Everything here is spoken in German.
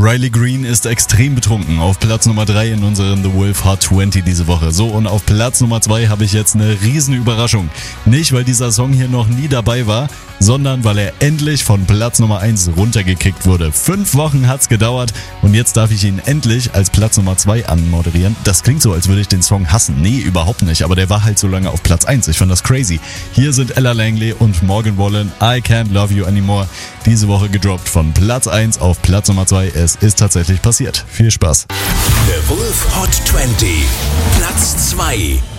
Riley Green ist extrem betrunken. Auf Platz Nummer 3 in unserem The Wolf Hot 20 diese Woche. So, und auf Platz Nummer 2 habe ich jetzt eine riesen Überraschung. Nicht, weil dieser Song hier noch nie dabei war, sondern weil er endlich von Platz Nummer 1 runtergekickt wurde. 5 Wochen hat's gedauert und jetzt darf ich ihn endlich als Platz Nummer 2 anmoderieren. Das klingt so, als würde ich den Song hassen. Nee, überhaupt nicht, aber der war halt so lange auf Platz 1. Ich fand das crazy. Hier sind Ella Langley und Morgan Wallen, I Can't Love You Anymore. Diese Woche gedroppt von Platz 1 auf Platz Nummer 2. Es ist tatsächlich passiert. Viel Spaß. The Wolf Hot 20, Platz 2.